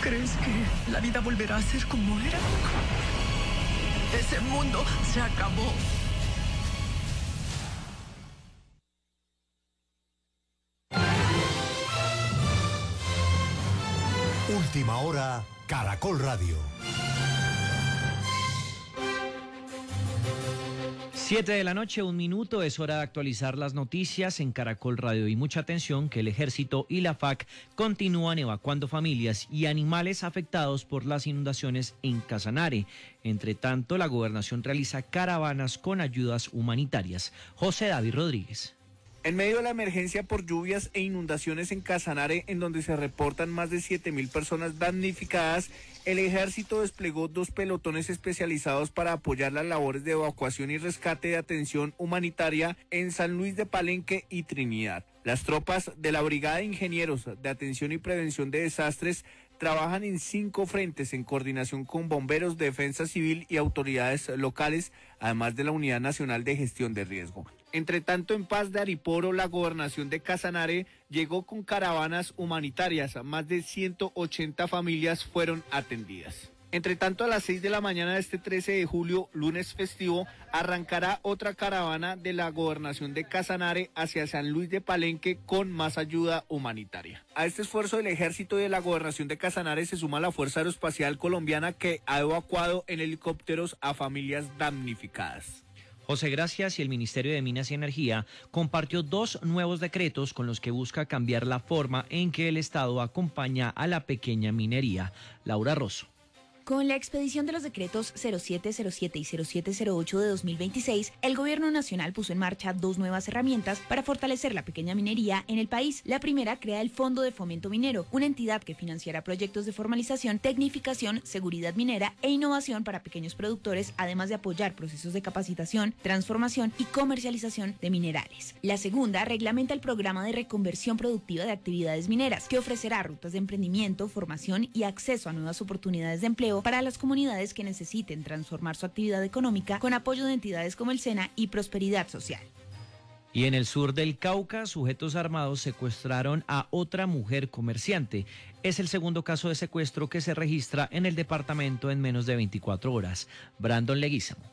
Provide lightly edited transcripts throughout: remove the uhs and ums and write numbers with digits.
¿Crees que la vida volverá a ser como era? Ese mundo se acabó. Última hora, Caracol Radio. 7 de la noche, 1 minuto, es hora de actualizar las noticias en Caracol Radio. Y mucha atención que el Ejército y la FAC continúan evacuando familias y animales afectados por las inundaciones en Casanare. Entre tanto, la Gobernación realiza caravanas con ayudas humanitarias. José David Rodríguez. En medio de la emergencia por lluvias e inundaciones en Casanare, en donde se reportan más de 7.000 personas damnificadas, el Ejército desplegó 2 pelotones especializados para apoyar las labores de evacuación y rescate de atención humanitaria en San Luis de Palenque y Trinidad. Las tropas de la Brigada de Ingenieros de Atención y Prevención de Desastres trabajan en 5 frentes en coordinación con bomberos, defensa civil y autoridades locales, además de la Unidad Nacional de Gestión de Riesgo. Entre tanto, en Paz de Ariporo, la gobernación de Casanare llegó con caravanas humanitarias. Más de 180 familias fueron atendidas. Entre tanto, a las 6 de la mañana de este 13 de julio, lunes festivo, arrancará otra caravana de la gobernación de Casanare hacia San Luis de Palenque con más ayuda humanitaria. A este esfuerzo del Ejército y de la gobernación de Casanare se suma la Fuerza Aeroespacial Colombiana, que ha evacuado en helicópteros a familias damnificadas. José, gracias. Y el Ministerio de Minas y Energía compartió 2 nuevos decretos con los que busca cambiar la forma en que el Estado acompaña a la pequeña minería. Laura Rosso. Con la expedición de los decretos 0707 y 0708 de 2026, el Gobierno Nacional puso en marcha 2 nuevas herramientas para fortalecer la pequeña minería en el país. La primera crea el Fondo de Fomento Minero, una entidad que financiará proyectos de formalización, tecnificación, seguridad minera e innovación para pequeños productores, además de apoyar procesos de capacitación, transformación y comercialización de minerales. La segunda reglamenta el programa de reconversión productiva de actividades mineras, que ofrecerá rutas de emprendimiento, formación y acceso a nuevas oportunidades de empleo para las comunidades que necesiten transformar su actividad económica con apoyo de entidades como el SENA y Prosperidad Social. Y en el sur del Cauca, sujetos armados secuestraron a otra mujer comerciante. Es el segundo caso de secuestro que se registra en el departamento en menos de 24 horas. Brandon Leguízamo.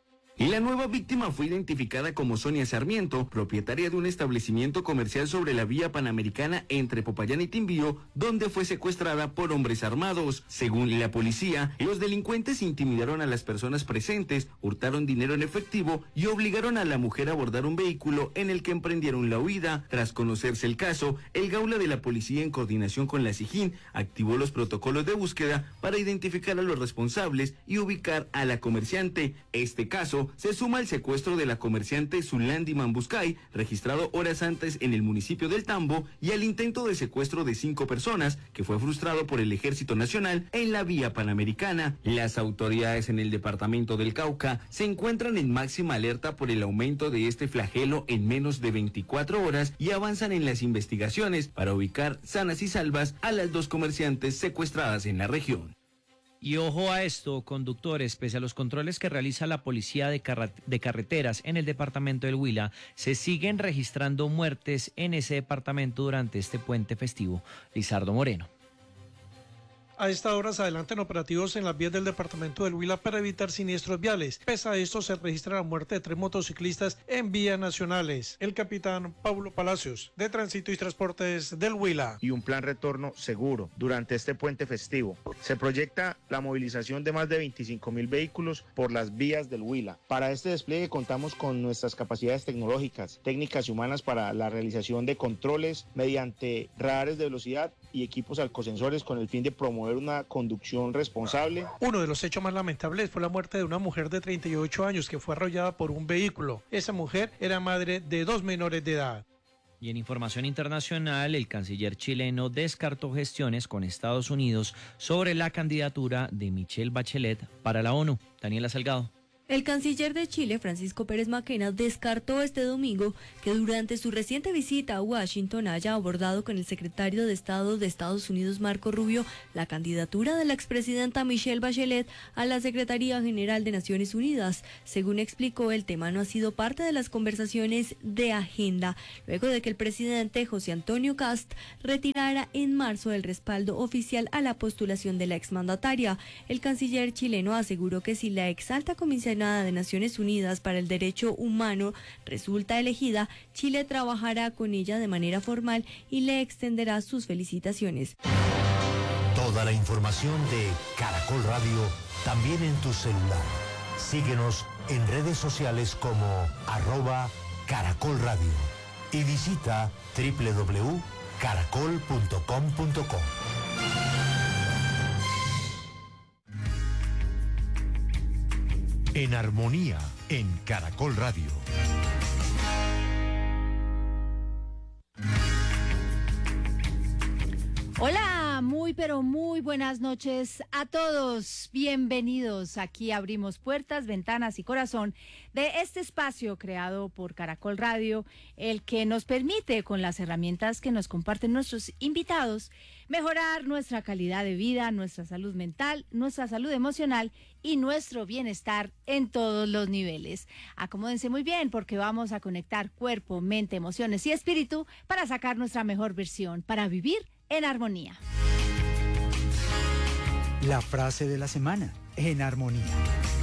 Y la nueva víctima fue identificada como Sonia Sarmiento, propietaria de un establecimiento comercial sobre la vía panamericana entre Popayán y Timbío, donde fue secuestrada por hombres armados. Según la policía, los delincuentes intimidaron a las personas presentes, hurtaron dinero en efectivo y obligaron a la mujer a abordar un vehículo en el que emprendieron la huida. Tras conocerse el caso, el Gaula de la policía, en coordinación con la SIJIN, activó los protocolos de búsqueda para identificar a los responsables y ubicar a la comerciante. Este caso se suma al secuestro de la comerciante Zulandi Mambuscay, registrado horas antes en el municipio del Tambo, y al intento de secuestro de 5 personas, que fue frustrado por el Ejército Nacional en la vía panamericana. Las autoridades en el departamento del Cauca se encuentran en máxima alerta por el aumento de este flagelo en menos de 24 horas y avanzan en las investigaciones para ubicar sanas y salvas a las 2 comerciantes secuestradas en la región. Y ojo a esto, conductores, pese a los controles que realiza la Policía de Carreteras en el departamento del Huila, se siguen registrando muertes en ese departamento durante este puente festivo. Lizardo Moreno. A esta hora se adelantan operativos en las vías del departamento del Huila para evitar siniestros viales. Pese a esto, se registra la muerte de 3 motociclistas en vías nacionales. El capitán Paulo Palacios, de Tránsito y Transportes del Huila. Y un plan retorno seguro durante este puente festivo. Se proyecta la movilización de más de 25.000 vehículos por las vías del Huila. Para este despliegue contamos con nuestras capacidades tecnológicas, técnicas y humanas para la realización de controles mediante radares de velocidad y equipos alcosensores con el fin de promover una conducción responsable. Uno de los hechos más lamentables fue la muerte de una mujer de 38 años que fue arrollada por un vehículo. Esa mujer era madre de 2 menores de edad. Y en información internacional, el canciller chileno descartó gestiones con Estados Unidos sobre la candidatura de Michelle Bachelet para la ONU. Daniela Salgado. El canciller de Chile, Francisco Pérez Mackenna, descartó este domingo que durante su reciente visita a Washington haya abordado con el secretario de Estado de Estados Unidos, Marco Rubio, la candidatura de la expresidenta Michelle Bachelet a la Secretaría General de Naciones Unidas. Según explicó, el tema no ha sido parte de las conversaciones de agenda, luego de que el presidente José Antonio Kast retirara en marzo el respaldo oficial a la postulación de la exmandataria. El canciller chileno aseguró que si la ex alta comisionada de Naciones Unidas para el Derecho Humano resulta elegida, Chile trabajará con ella de manera formal y le extenderá sus felicitaciones. Toda la información de Caracol Radio también en tu celular. Síguenos en redes sociales como @Caracol Radio y visita www.caracol.com.co. En armonía en Caracol Radio. Hola, muy pero muy buenas noches a todos. Bienvenidos. Aquí abrimos puertas, ventanas y corazón de este espacio creado por Caracol Radio, el que nos permite, con las herramientas que nos comparten nuestros invitados, mejorar nuestra calidad de vida, nuestra salud mental, nuestra salud emocional y nuestro bienestar en todos los niveles. Acomódense muy bien porque vamos a conectar cuerpo, mente, emociones y espíritu para sacar nuestra mejor versión, para vivir en armonía. La frase de la semana, en armonía.